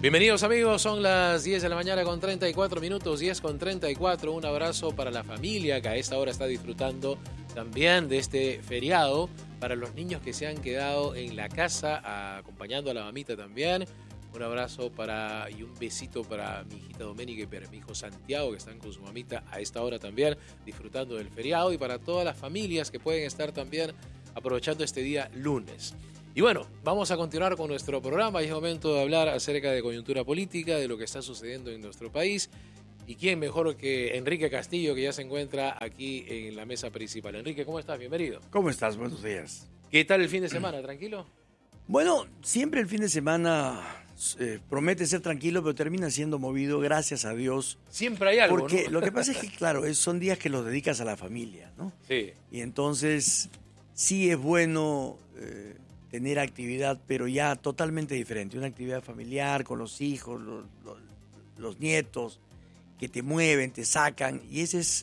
Bienvenidos amigos, son las 10 de la mañana con 34 minutos, 10 con 34. Un abrazo para la familia que a esta hora está disfrutando también de este feriado. Para los niños que se han quedado en la casa acompañando a la mamita también. Un abrazo y un besito para mi hijita Doménica y para mi hijo Santiago que están con su mamita a esta hora también disfrutando del feriado. Y para todas las familias que pueden estar también aprovechando este día lunes. Y bueno, vamos a continuar con nuestro programa. Es momento de hablar acerca de coyuntura política, de lo que está sucediendo en nuestro país. ¿Y quién mejor que Enrique Castillo, que ya se encuentra aquí en la mesa principal? Enrique, ¿cómo estás? Bienvenido. ¿Cómo estás? Buenos días. ¿Qué tal el fin de semana? ¿Tranquilo? Bueno, siempre el fin de semana promete ser tranquilo, pero termina siendo movido, gracias a Dios. Siempre hay algo, porque ¿no? Lo que pasa es que, claro, son días que los dedicas a la familia, ¿no? Sí. Y entonces sí es bueno tener actividad, pero ya totalmente diferente. Una actividad familiar con los hijos, los nietos, que te mueven, te sacan, y ese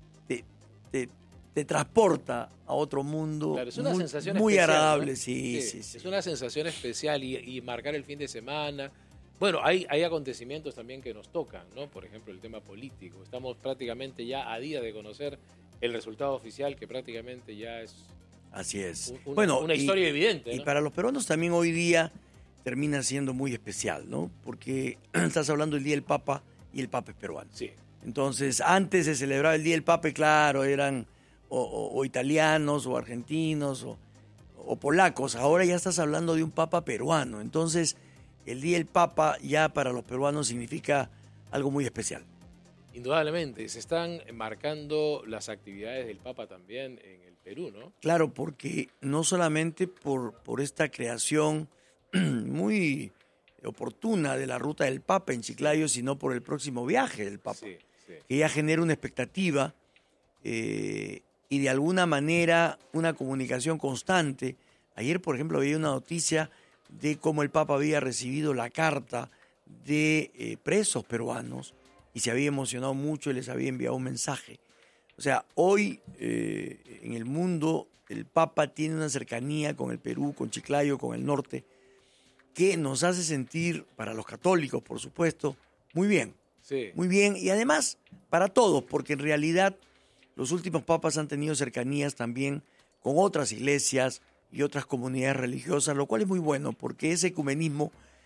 te transporta a otro mundo. Claro, es una sensación muy especial, agradable, ¿no? sí. Es una sensación especial y marcar el fin de semana. Bueno, hay acontecimientos también que nos tocan, ¿no? Por ejemplo, el tema político. Estamos prácticamente ya a día de conocer el resultado oficial, que prácticamente ya es... Así es. Una historia evidente, ¿no? Y para los peruanos también hoy día termina siendo muy especial, ¿no? Porque estás hablando del Día del Papa y el Papa es peruano. Sí. Entonces, antes se celebraba el Día del Papa y claro, eran o italianos o argentinos o polacos. Ahora ya estás hablando de un Papa peruano. Entonces, el Día del Papa ya para los peruanos significa algo muy especial. Indudablemente, se están marcando las actividades del Papa también en el Perú, ¿no? Claro, porque no solamente por esta creación muy oportuna de la ruta del Papa en Chiclayo, sino por el próximo viaje del Papa, Sí, sí. que ya genera una expectativa y de alguna manera una comunicación constante. Ayer, por ejemplo, había una noticia de cómo el Papa había recibido la carta de presos peruanos y se había emocionado mucho y les había enviado un mensaje. O sea, hoy en el mundo el Papa tiene una cercanía con el Perú, con Chiclayo, con el norte, que nos hace sentir, para los católicos, por supuesto, muy bien. Sí. Muy bien, y además para todos, porque en realidad los últimos papas han tenido cercanías también con otras iglesias y otras comunidades religiosas, lo cual es muy bueno, porque ese ecumenismo,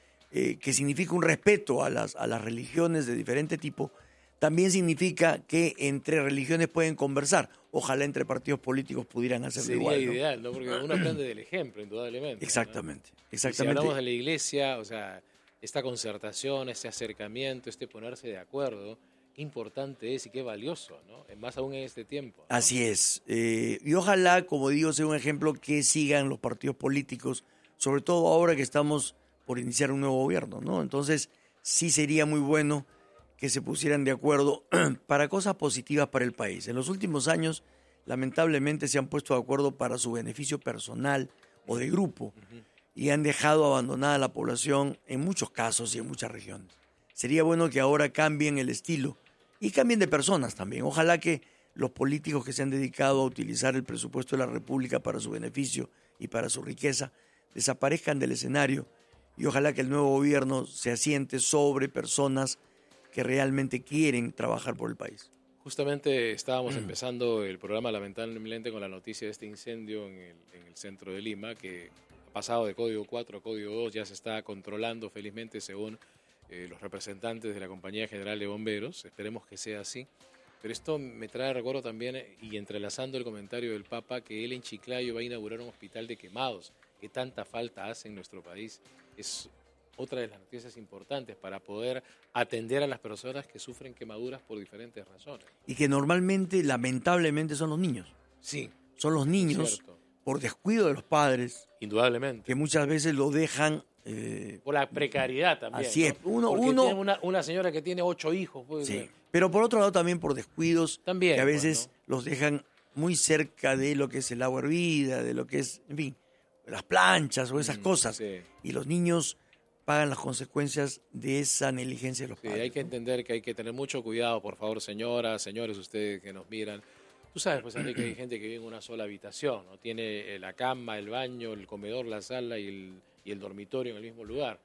que significa un respeto a las religiones de diferente tipo, también significa que entre religiones pueden conversar. Ojalá entre partidos políticos pudieran hacerlo igual. Sería ideal, ¿no? Porque uno aprende del ejemplo, indudablemente. Exactamente, ¿no? exactamente. Y si hablamos de la iglesia, o sea, esta concertación, este acercamiento, este ponerse de acuerdo, qué importante es y qué valioso, ¿no? Más aún en este tiempo, ¿no? Así es. Y ojalá, como digo, sea un ejemplo que sigan los partidos políticos, sobre todo ahora que estamos por iniciar un nuevo gobierno, ¿no? Entonces, sí sería muy bueno que se pusieran de acuerdo para cosas positivas para el país. En los últimos años, lamentablemente, se han puesto de acuerdo para su beneficio personal o de grupo y han dejado abandonada a la población en muchos casos y en muchas regiones. Sería bueno que ahora cambien el estilo y cambien de personas también. Ojalá que los políticos que se han dedicado a utilizar el presupuesto de la República para su beneficio y para su riqueza desaparezcan del escenario y ojalá que el nuevo gobierno se asiente sobre personas que realmente quieren trabajar por el país. Justamente estábamos empezando el programa lamentablemente con la noticia de este incendio en el centro de Lima, que ha pasado de código 4 a código 2, ya se está controlando felizmente según los representantes de la Compañía General de Bomberos. Esperemos que sea así. Pero esto me trae recuerdo también, y entrelazando el comentario del Papa, que él en Chiclayo va a inaugurar un hospital de quemados, que tanta falta hace en nuestro país. Es otra de las noticias importantes para poder atender a las personas que sufren quemaduras por diferentes razones. Y que normalmente, lamentablemente, son los niños. Sí. Son los niños, por descuido de los padres. Indudablemente. Que muchas veces lo dejan... por la precariedad también. Así es. ¿No? Tiene una señora que tiene 8 hijos. Pues, sí, pero por otro lado también por descuidos también, que a veces pues, ¿no? los dejan muy cerca de lo que es el agua hervida, de lo que es, en fin, las planchas o esas cosas. Sí. Y los niños pagan las consecuencias de esa negligencia de los padres. Hay que entender que hay que tener mucho cuidado, por favor, señoras, señores, ustedes que nos miran. Tú sabes, pues, Enrique, que hay gente que vive en una sola habitación, ¿no? Tiene la cama, el baño, el comedor, la sala y el dormitorio en el mismo lugar.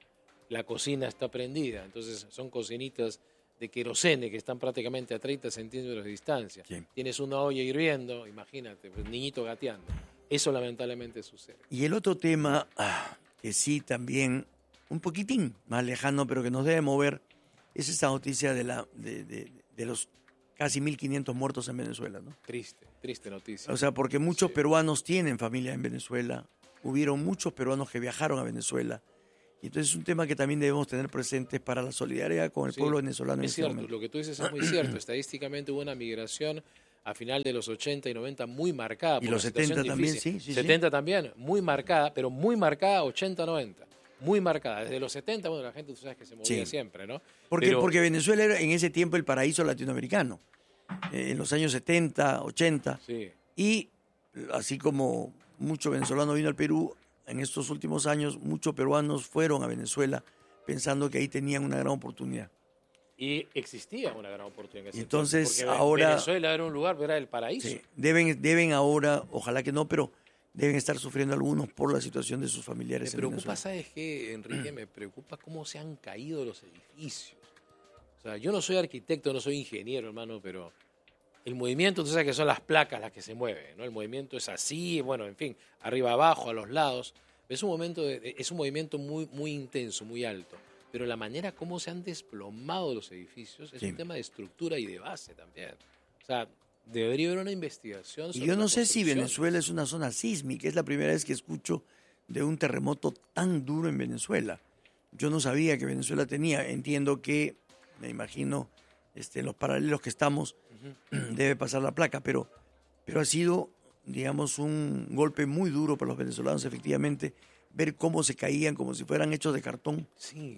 la cocina está prendida. Entonces son cocinitas de querosene que están prácticamente a 30 centímetros de distancia. Sí. Tienes una olla hirviendo, imagínate, pues, niñito gateando. Eso lamentablemente sucede. Y el otro tema, que sí también, un poquitín más lejano, pero que nos debe mover, es esta noticia de los casi 1.500 muertos en Venezuela, ¿no? Triste noticia. O sea, porque muchos peruanos tienen familia en Venezuela, hubieron muchos peruanos que viajaron a Venezuela, y entonces es un tema que también debemos tener presentes para la solidaridad con el pueblo venezolano en Es este cierto, momento. lo que tú dices es muy cierto. Estadísticamente hubo una migración a final de los 80 y 90 muy marcada. Y por los la situación 70 también, difícil. sí. 70 también, muy marcada, pero muy marcada 80-90. Muy marcada. Desde los 70, bueno, la gente tú sabes que se movía siempre, ¿no? Porque Venezuela era en ese tiempo el paraíso latinoamericano, en los años 70, 80. Sí. Y así como mucho venezolano vino al Perú, en estos últimos años muchos peruanos fueron a Venezuela pensando que ahí tenían una gran oportunidad. Y existía una gran oportunidad. En ese Entonces, tiempo, porque ahora... Venezuela era un lugar, era el paraíso. Sí, deben ahora, ojalá que no, pero deben estar sufriendo algunos por la situación de sus familiares en Venezuela. ¿Sabes qué, Enrique? Me preocupa cómo se han caído los edificios. O sea, yo no soy arquitecto, no soy ingeniero, hermano, pero el movimiento, tú sabes que son las placas las que se mueven, ¿no? El movimiento es así, bueno, en fin, arriba, abajo, a los lados. Es un movimiento muy, muy intenso, muy alto. Pero la manera como se han desplomado los edificios es un tema de estructura y de base también. O sea, debería haber una investigación sobre y yo no sé si construcción. Venezuela es una zona sísmica, es la primera vez que escucho de un terremoto tan duro en Venezuela. Yo no sabía que Venezuela tenía, entiendo que, me imagino, en los paralelos que estamos, debe pasar la placa, pero ha sido, digamos, un golpe muy duro para los venezolanos, efectivamente, ver cómo se caían como si fueran hechos de cartón. Sí.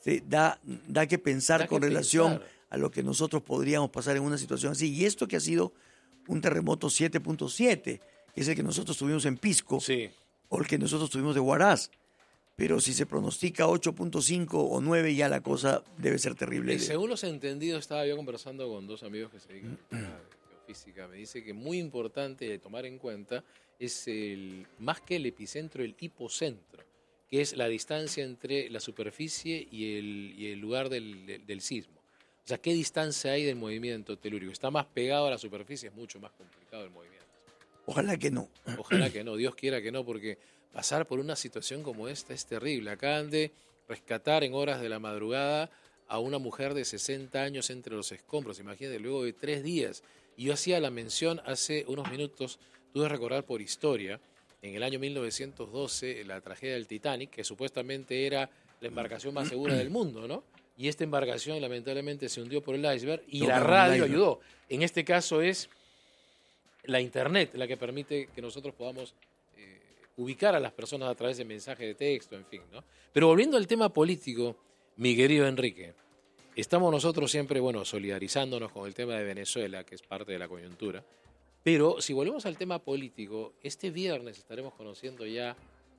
Da que pensar con relación a lo que nosotros podríamos pasar en una situación así. Y esto que ha sido un terremoto 7.7, que es el que nosotros tuvimos en Pisco, Sí. o el que nosotros tuvimos de Huaraz. Pero si se pronostica 8.5 o 9, ya la cosa debe ser terrible. Y según los entendidos, estaba yo conversando con dos amigos que se dedican a la geofísica. Me dice que muy importante de tomar en cuenta es más que el epicentro, el hipocentro, que es la distancia entre la superficie y el lugar del sismo. O sea, ¿qué distancia hay del movimiento telúrico? Está más pegado a la superficie, es mucho más complicado el movimiento. Ojalá que no. Ojalá que no, Dios quiera que no, porque pasar por una situación como esta es terrible. Acaban de rescatar en horas de la madrugada a una mujer de 60 años entre los escombros, imagínate, luego de 3 días. Y yo hacía la mención hace unos minutos, tuve que recordar por historia, en el año 1912, la tragedia del Titanic, que supuestamente era la embarcación más segura del mundo, ¿no? Y esta embarcación lamentablemente se hundió por el iceberg y la radio ayudó. En este caso es la internet la que permite que nosotros podamos ubicar a las personas a través de mensajes de texto, en fin, ¿no? Pero volviendo al tema político, mi querido Enrique, estamos nosotros siempre, bueno, solidarizándonos con el tema de Venezuela, que es parte de la coyuntura, pero si volvemos al tema político, este viernes estaremos conociendo ya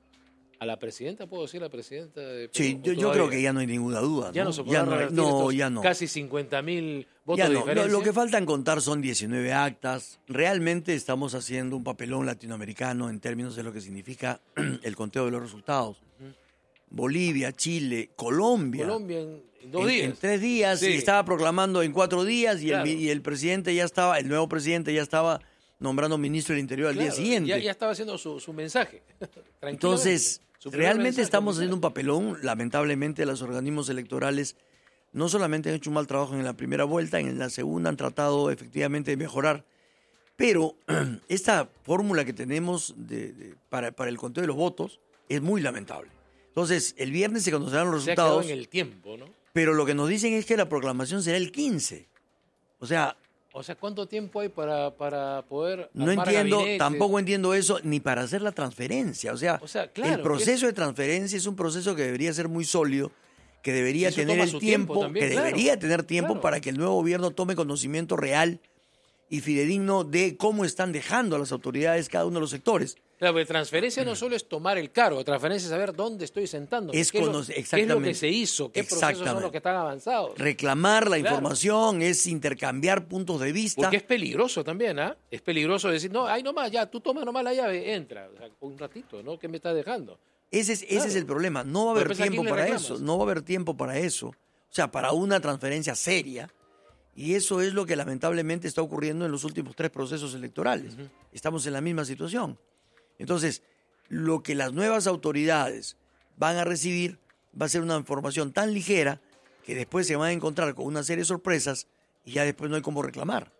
a la presidenta, ¿puedo decir la presidenta de Perú? Sí, yo creo que ya no hay ninguna duda, ¿no? Ya no se podrá revertir ya no. Casi 50.000 votos ya de no. diferencia. Lo que faltan contar son 19 actas. Realmente estamos haciendo un papelón latinoamericano en términos de lo que significa el conteo de los resultados. Bolivia, Chile, Colombia. Colombia en 2 días. En 3 días, Sí. y estaba proclamando en 4 días, y, Claro. y el presidente ya estaba, el nuevo presidente ya estaba nombrando ministro del Interior al día siguiente. Ya estaba haciendo su mensaje. Entonces, Su primer realmente mensaje estamos oficial. haciendo un papelón. Lamentablemente, los organismos electorales no solamente han hecho un mal trabajo en la primera vuelta, en la segunda han tratado efectivamente de mejorar, pero esta fórmula que tenemos para el conteo de los votos es muy lamentable. Entonces, el viernes se conocerán los Se ha quedado resultados, en el tiempo, ¿no? pero lo que nos dicen es que la proclamación será el 15. O sea, ¿Cuánto tiempo hay para poder no armar entiendo, gabinete? tampoco entiendo eso, ni para hacer la transferencia. O sea, claro, el proceso de transferencia es un proceso que debería ser muy sólido, que debería Eso tener toma el su tiempo, tiempo también, que claro, debería tener tiempo claro. para que el nuevo gobierno tome conocimiento real y fidedigno de cómo están dejando a las autoridades cada uno de los sectores. Claro, porque transferencia no solo es tomar el cargo, transferencia es saber dónde estoy sentando. Es ¿Qué es lo exactamente. que se hizo? ¿Qué procesos son Exactamente. los que están avanzados? Reclamar la Claro. información es intercambiar puntos de vista. Porque es peligroso también, ¿ah? Es peligroso decir, no, ahí nomás, ya, tú tomas nomás la llave, entra. O sea, un ratito, ¿no? ¿Qué me estás dejando? Ese es el problema. No va a haber tiempo para eso. No va a haber tiempo para eso. O sea, para una transferencia seria. Y eso es lo que lamentablemente está ocurriendo en los últimos 3 procesos electorales. Estamos en la misma situación. Entonces, lo que las nuevas autoridades van a recibir va a ser una información tan ligera que después se van a encontrar con una serie de sorpresas y ya después no hay cómo reclamar.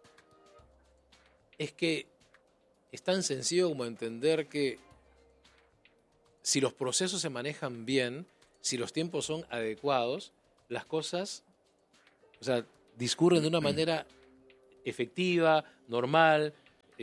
Es que es tan sencillo como entender que si los procesos se manejan bien, si los tiempos son adecuados, las cosas, o sea, discurren de una manera efectiva, normal,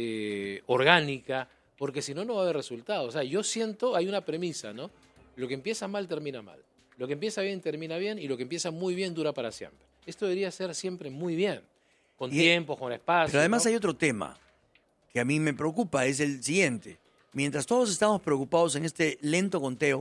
orgánica, porque si no, no va a haber resultados. O sea, yo siento, hay una premisa, ¿no? Lo que empieza mal termina mal. Lo que empieza bien termina bien y lo que empieza muy bien dura para siempre. Esto debería ser siempre muy bien, con tiempos, con espacio. Pero además, ¿no? Hay otro tema que a mí me preocupa, es el siguiente. Mientras todos estamos preocupados en este lento conteo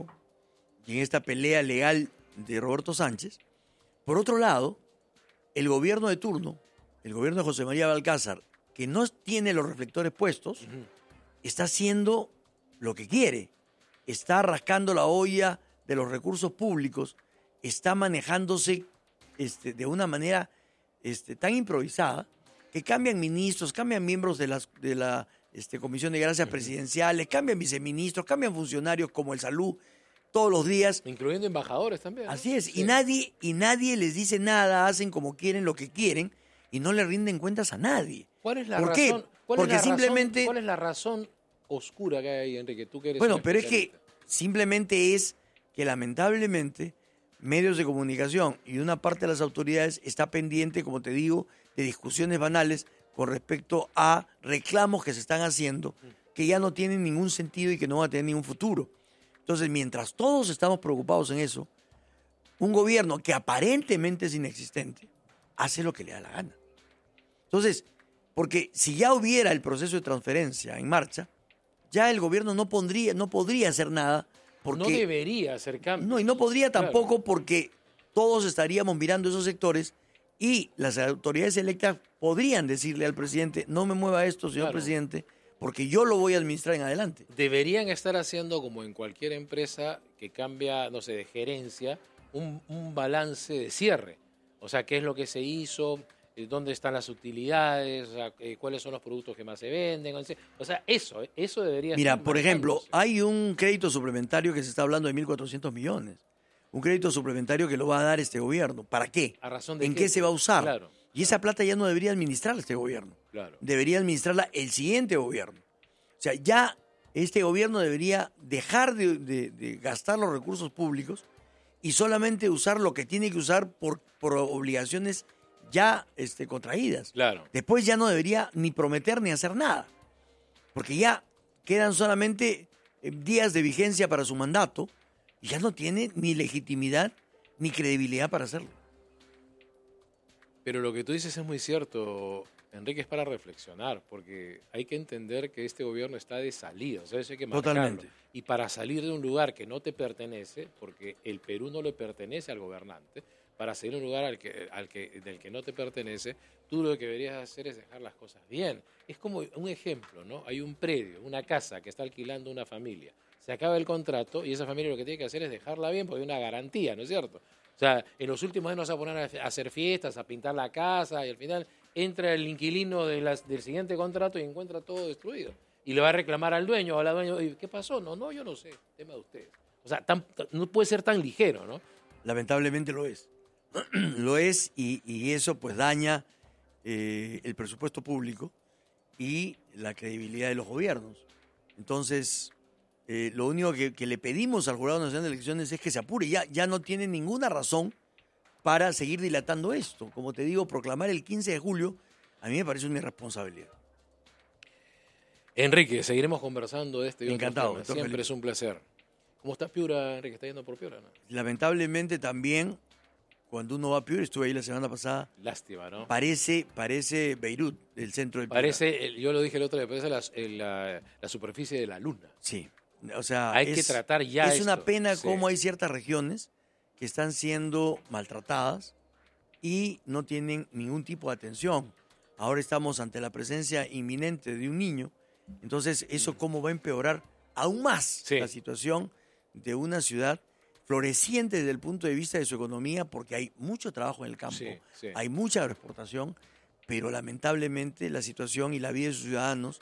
y en esta pelea legal de Roberto Sánchez, por otro lado, el gobierno de turno, el gobierno de José María Balcázar, que no tiene los reflectores puestos, está haciendo lo que quiere. Está rascando la olla de los recursos públicos, está manejándose de una manera tan improvisada que cambian ministros, cambian miembros de la Comisión de Gracias Presidenciales, cambian viceministros, cambian funcionarios como el Salud todos los días. Incluyendo embajadores también, ¿no? Así es, sí. y nadie les dice nada, hacen como quieren, lo que quieren, y no le rinden cuentas a nadie. ¿Cuál es la ¿Por razón? qué? Porque simplemente... ¿Cuál es la razón oscura que hay ahí, Enrique? Tú que eres bueno, pero es que simplemente es que lamentablemente medios de comunicación y una parte de las autoridades está pendiente, como te digo, de discusiones banales con respecto a reclamos que se están haciendo que ya no tienen ningún sentido y que no van a tener ningún futuro. Entonces, mientras todos estamos preocupados en eso, un gobierno que aparentemente es inexistente hace lo que le da la gana. Entonces, porque si ya hubiera el proceso de transferencia en marcha, ya el gobierno no podría hacer nada. Porque, no debería hacer cambios. No, y no podría tampoco porque todos estaríamos mirando esos sectores y las autoridades electas podrían decirle al presidente, no me mueva esto, señor presidente, porque yo lo voy a administrar en adelante. Deberían estar haciendo, como en cualquier empresa que cambia, no sé, de gerencia, un balance de cierre. O sea, qué es lo que se hizo, dónde están las utilidades, o sea, cuáles son los productos que más se venden. O sea, eso debería ser. Mira, por ejemplo, hay un crédito suplementario que se está hablando de 1.400 millones. Un crédito suplementario que lo va a dar este gobierno. ¿Para qué? ¿A razón de ¿En qué se va a usar? Claro. Y esa plata ya no debería administrarla este gobierno. Claro. Debería administrarla el siguiente gobierno. O sea, ya este gobierno debería dejar de gastar los recursos públicos y solamente usar lo que tiene que usar por obligaciones ya contraídas. Claro. Después ya no debería ni prometer ni hacer nada. Porque ya quedan solamente días de vigencia para su mandato y ya no tiene ni legitimidad ni credibilidad para hacerlo. Pero lo que tú dices es muy cierto, Enrique, es para reflexionar, porque hay que entender que este gobierno está de salida, o sea, eso hay que marcarlo. Totalmente. Y para salir de un lugar que no te pertenece, porque el Perú no le pertenece al gobernante, para salir de un lugar del que no te pertenece, tú lo que deberías hacer es dejar las cosas bien. Es como un ejemplo, ¿no? Hay un predio, una casa que está alquilando una familia. Se acaba el contrato y esa familia lo que tiene que hacer es dejarla bien porque hay una garantía, ¿no es cierto? O sea, en los últimos años se va a poner a hacer fiestas, a pintar la casa y al final entra el inquilino del siguiente contrato y encuentra todo destruido. Y le va a reclamar al dueño o a la dueña, ¿qué pasó? No, yo no sé, tema de ustedes. O sea, no puede ser tan ligero, ¿no? Lamentablemente lo es. Lo es y eso pues daña el presupuesto público y la credibilidad de los gobiernos. Entonces, lo único que le pedimos al Jurado Nacional de Elecciones es que se apure. Ya no tiene ninguna razón para seguir dilatando esto. Como te digo, proclamar el 15 de julio a mí me parece una irresponsabilidad. Enrique, seguiremos conversando de y encantado, otros temas. Siempre es un placer. ¿Cómo está Piura, Enrique? ¿Está yendo por Piura, no? Lamentablemente también, cuando uno va a Piura, estuve ahí la semana pasada. Lástima, ¿no? Parece Beirut, el centro de Piura. Yo lo dije el otro día, parece la superficie de la luna. Sí. O sea, hay que tratar ya es una esto. pena cómo hay ciertas regiones que están siendo maltratadas y no tienen ningún tipo de atención. Ahora estamos ante la presencia inminente de un niño, entonces eso cómo va a empeorar aún más la situación de una ciudad floreciente desde el punto de vista de su economía, porque hay mucho trabajo en el campo, Sí. hay mucha agroexportación, pero lamentablemente la situación y la vida de sus ciudadanos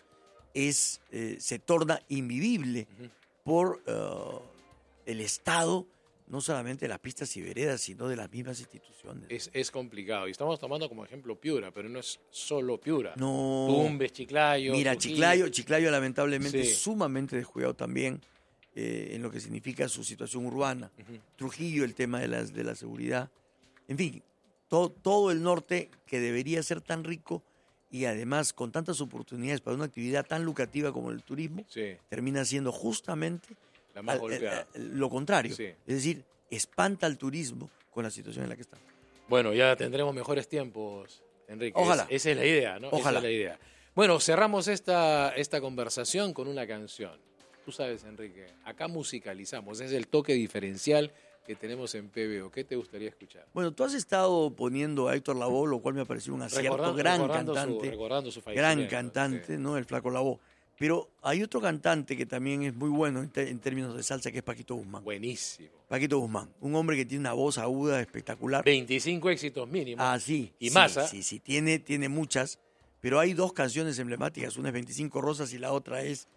se torna invivible por el Estado, no solamente de las pistas y veredas, sino de las mismas instituciones. Es complicado. Y estamos tomando como ejemplo Piura, pero no es solo Piura. No. Tumbes, Chiclayo. Mira, Trujillo. Chiclayo lamentablemente Sí. es sumamente descuidado también en lo que significa su situación urbana. Trujillo, el tema de la seguridad. En fin, todo el norte que debería ser tan rico y además con tantas oportunidades para una actividad tan lucrativa como el turismo, Sí. termina siendo justamente La más golpeada. lo contrario. Sí. Es decir, espanta al turismo con la situación en la que está. Bueno, ya tendremos mejores tiempos, Enrique. Ojalá. Esa es la idea, ¿no? Ojalá. Esa es la idea. Bueno, cerramos esta conversación con una canción. Tú sabes, Enrique, acá musicalizamos. Es el toque diferencial que tenemos en PBO. ¿Qué te gustaría escuchar? Bueno, tú has estado poniendo a Héctor Lavoe, lo cual me ha parecido un acierto. Gran cantante. Recordando su Gran fallecimiento. cantante, Sí. ¿no? El Flaco Lavoe. Pero hay otro cantante que también es muy bueno en términos de salsa, que es Paquito Guzmán. Buenísimo. Paquito Guzmán, un hombre que tiene una voz aguda espectacular. 25 éxitos mínimos. Ah, sí. Y sí, más, ¿ah? Sí, tiene muchas. Pero hay dos canciones emblemáticas. Una es 25 Rosas y la otra es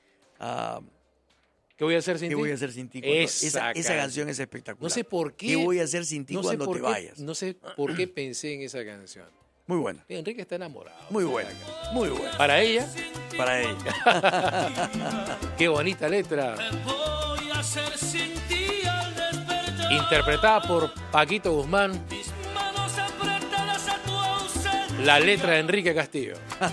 ¿Qué voy a hacer sin ¿Qué ti? voy a hacer sin ti? Esa Esa canción es espectacular. No sé por qué. ¿Qué voy a hacer sin ti no sé cuando por te qué- vayas? No sé por qué pensé en esa canción. Muy buena. Enrique está enamorado. Muy buena. Muy buena. Para ella, Para ella. qué bonita letra. Voy a ser sin ti al despertar. Interpretada por Paquito Guzmán, Mis manos apretadas a tu ausencia. la letra de Enrique Castillo. Voy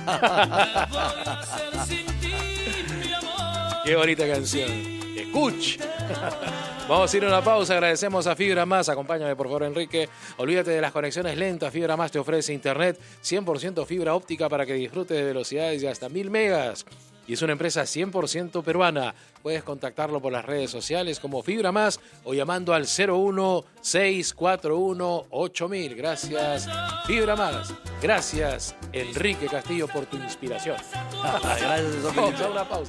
a ser sin ti, mi amor. Qué bonita canción. Escuch. Vamos a ir a una pausa. Agradecemos a Fibra Más. Acompáñame, por favor, Enrique. Olvídate de las conexiones lentas. Fibra Más te ofrece internet 100% fibra óptica para que disfrutes de velocidades de hasta 1000 megas. Y es una empresa 100% peruana. Puedes contactarlo por las redes sociales como Fibra Más o llamando al 01-641-8000. Gracias, Fibra Más. Gracias, Enrique Castillo, por tu inspiración. Gracias, Vamos a una pausa.